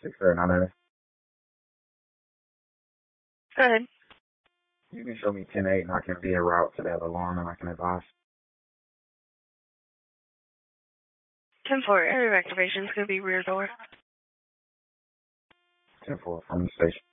609. Go ahead. You can show me 10-8 and I can be a route to that alarm and I can advise. 10-4, area of activation is going to be rear door. 10-4 from the station.